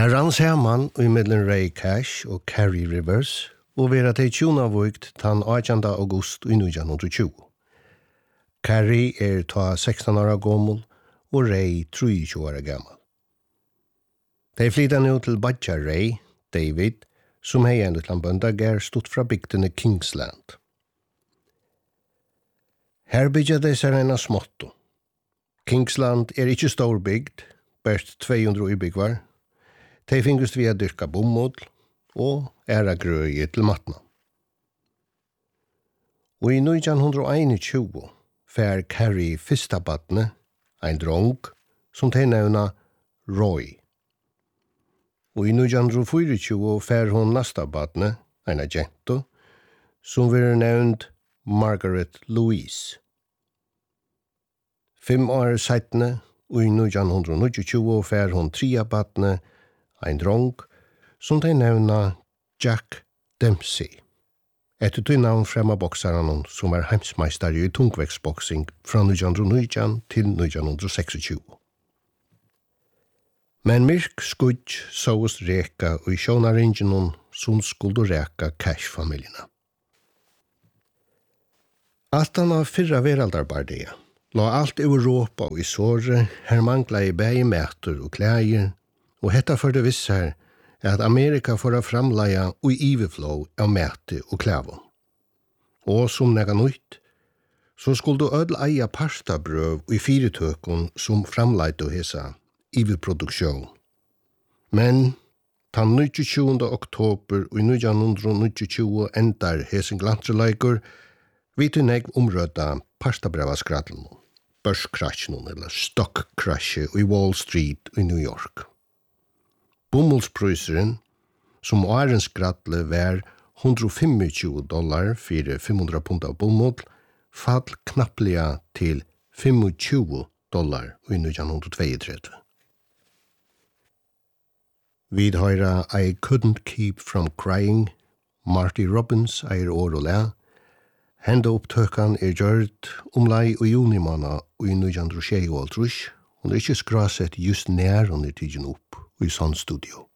Her rann saman i mellom Ray Cash og Carrie Rivers, og vera til tjunavugt den 18. august i 1920. Carrie ta 16 år gammel, og Ray 23 år gammel. De flytta nu til badja Ray, David, som hei en utland bøndager stått fra bygdene Kingsland. Her bygja de seg en småtto. Kingsland ikkje stor bygd, bært 200 innbyggvar. De fingust via dyrka bomull og grøye til matna. Og i 1921 fær Carrie fyrsta badne, ein drong, som de nevna Roy. Og i 1924 fær hon nasta badne, ein agento, som vil nevnt Margaret Louise. 5 år seitne, og i 1929 fær hon tria badne, ein drong, som de nevna Jack Dempsey. Etter til navn fremma boksaren som heimsmeistar i tungvektsboksing fra 1919 til 1926. Men myrk skudd sås reka og i sjónaringen som skulle reka Cash-familierna. Altan av fyrra veraldarbardia la alt i Europa og i såre her mangla i bægi mætur og klæger, og hetta for det vissar at Amerika får framleia og iveflå av mæte og klævun. Og som nega nytt, så skulle du ødel eia pastabrøv i fyrirtøkun som framleite og hesa iveproduksjon. Men den 29. oktober i 1929 endar hesing landsleikur vid til negv omrøda pastabrøvaskrattelen, børskrasjen eller stockkrasje i Wall Street i New York. Bomullspryseren, som årens grattle var $125 for 500 pund av bomull, fall knapplega til $25 i 1932. Vid høyra I Couldn't Keep From Crying, Marty Robbins år og le, henda opptøkan gjørt omlai og junimanna i 1926, og ikkje skrasett just nær hun tidgen opp i sånn studio.